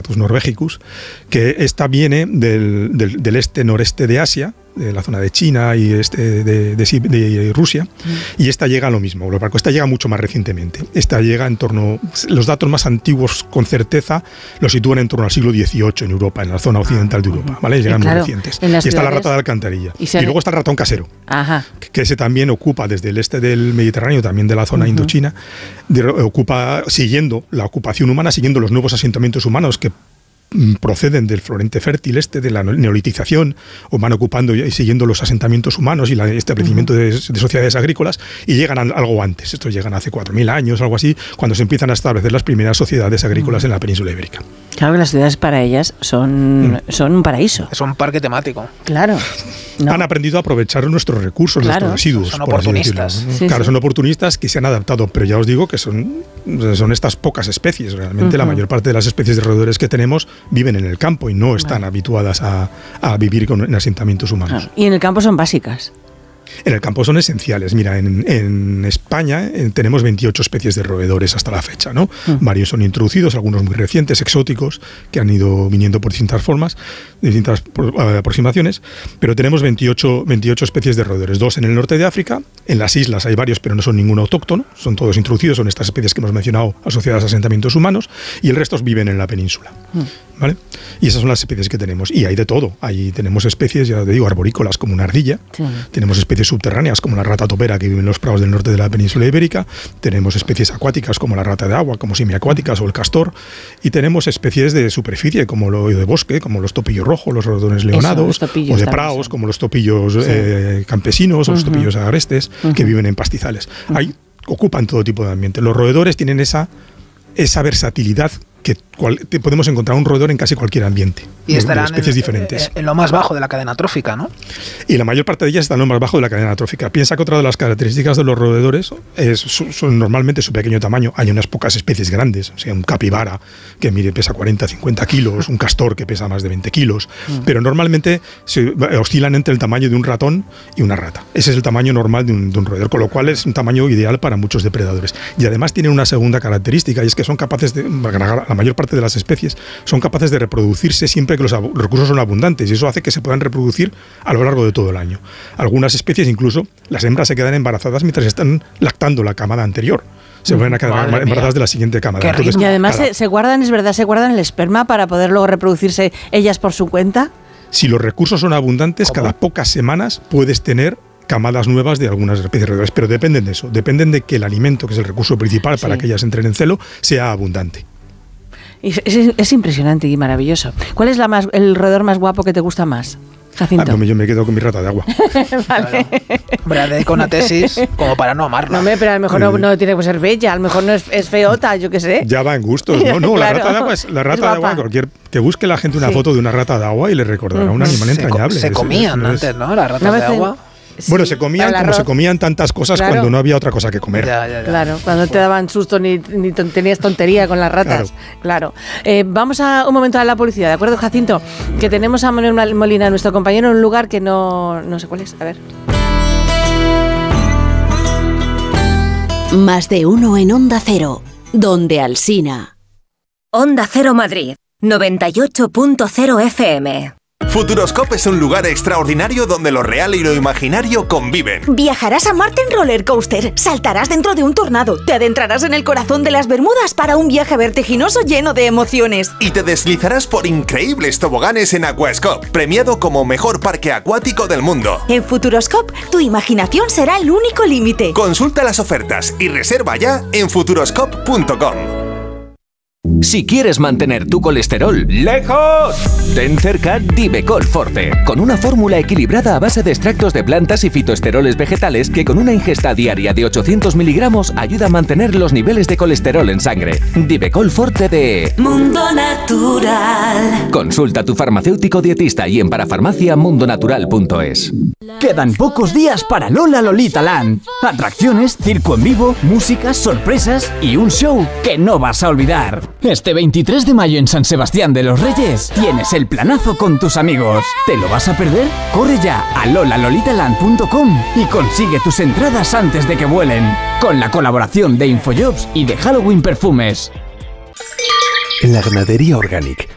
Piletus norvegicus, que esta viene del este-noreste de Asia, de la zona de China y de Rusia, y esta llega a lo mismo. Esta llega mucho más recientemente. Esta llega en torno, los datos más antiguos con certeza los sitúan en torno al siglo XVIII en Europa, en la zona occidental de Europa, ¿vale? Llegan muy recientes. Y está la rata de alcantarilla. Y luego está el ratón casero, que ese también ocupa desde el este del Mediterráneo, también de la zona indochina, ocupa siguiendo la ocupación humana, siguiendo los nuevos asentamientos humanos que proceden del florente fértil de la neolitización, o van ocupando y siguiendo los asentamientos humanos y el establecimiento de sociedades agrícolas, y llegan algo antes. Estos llegan hace 4.000 años, algo así, cuando se empiezan a establecer las primeras sociedades agrícolas en la península ibérica. Claro que las ciudades para ellas son un paraíso. Es un parque temático. Claro. No. Han aprendido a aprovechar nuestros recursos, nuestros residuos. Son oportunistas. Son oportunistas que se han adaptado, pero ya os digo que son estas pocas especies. Realmente la mayor parte de las especies de roedores que tenemos viven en el campo y no están habituadas a vivir en asentamientos humanos. Y en el campo son básicas. En el campo son esenciales. Mira, en España tenemos 28 especies de roedores hasta la fecha, ¿no? Varios son introducidos, algunos muy recientes, exóticos, que han ido viniendo por distintas formas, distintas aproximaciones, pero tenemos 28 especies de roedores. 2 en el norte de África, en las islas hay varios, pero no son ninguno autóctono, son todos introducidos, son estas especies que hemos mencionado asociadas a asentamientos humanos, y el resto viven en la península. ¿Vale? Y esas son las especies que tenemos. Y hay de todo. Ahí tenemos especies, ya te digo, arborícolas como una ardilla, tenemos especies subterráneas como la rata topera que vive en los prados del norte de la península ibérica, tenemos especies acuáticas como la rata de agua, como semiacuáticas o el castor, y tenemos especies de superficie como lo de bosque, como los topillos rojos, los ratones leonados, o de prados como los topillos campesinos o los topillos agrestes que viven en pastizales. Ahí ocupan todo tipo de ambiente. Los roedores tienen esa versatilidad que podemos encontrar un roedor en casi cualquier ambiente. Y estarán especies diferentes. En lo más bajo de la cadena trófica, ¿no? Y la mayor parte de ellas están en lo más bajo de la cadena trófica. Piensa que otra de las características de los roedores son normalmente su pequeño tamaño. Hay unas pocas especies grandes, o sea, un capibara que pesa 40-50 kilos, un castor que pesa más de 20 kilos, pero normalmente oscilan entre el tamaño de un ratón y una rata. Ese es el tamaño normal de un roedor, con lo cual es un tamaño ideal para muchos depredadores. Y además tienen una segunda característica, y es que son capaces de, la mayor parte de las especies son capaces de reproducirse siempre que los recursos son abundantes, y eso hace que se puedan reproducir a lo largo de todo el año. Algunas especies incluso las hembras se quedan embarazadas mientras están lactando la camada anterior. Se vuelven a quedar embarazadas de la siguiente camada. Entonces, y además se guardan el esperma para poder luego reproducirse ellas por su cuenta. Si los recursos son abundantes, cada pocas semanas puedes tener camadas nuevas de algunas especies de roedores, pero dependen de eso, dependen de que el alimento, que es el recurso principal para que ellas entren en celo, sea abundante. Es impresionante y maravilloso. ¿Cuál es el roedor más guapo que te gusta más, Jacinto? Yo me quedo con mi rata de agua. Vale. Hombre, dedico una tesis como para no amarla. No, pero a lo mejor no tiene que ser bella, a lo mejor no es feota, yo qué sé. Ya va en gustos. No, claro. La rata de agua la rata de agua. Que busque la gente una foto de una rata de agua y le recordará un animal entrañable. Se comían antes, ¿no? Las ratas de agua. Bueno, se comían como se comían tantas cosas cuando no había otra cosa que comer. Ya. Claro, cuando te daban susto ni tenías tontería con las ratas. Claro. Vamos a un momento a la publicidad, ¿de acuerdo, Jacinto? Que tenemos a Manuel Molina, nuestro compañero, en un lugar que no sé cuál es. A ver. Más de uno en Onda Cero, donde Alsina. Onda Cero Madrid, 98.0 FM. Futuroscope es un lugar extraordinario donde lo real y lo imaginario conviven. Viajarás a Marte en roller coaster, saltarás dentro de un tornado, te adentrarás en el corazón de las Bermudas para un viaje vertiginoso lleno de emociones. Y te deslizarás por increíbles toboganes en Aquascope, premiado como mejor parque acuático del mundo. En Futuroscope, tu imaginación será el único límite. Consulta las ofertas y reserva ya en futuroscope.com. Si quieres mantener tu colesterol lejos, ten cerca Divecol Forte, con una fórmula equilibrada a base de extractos de plantas y fitoesteroles vegetales que con una ingesta diaria de 800 miligramos ayuda a mantener los niveles de colesterol en sangre. Divecol Forte de Mundo Natural. Consulta a tu farmacéutico dietista y en parafarmaciamundonatural.es. Quedan pocos días para Lola Lolita Land. Atracciones, circo en vivo, música, sorpresas y un show que no vas a olvidar. Este 23 de mayo en San Sebastián de los Reyes tienes el planazo con tus amigos. ¿Te lo vas a perder? Corre ya a lolalolitaland.com y consigue tus entradas antes de que vuelen. Con la colaboración de Infojobs y de Halloween Perfumes. En la ganadería Organic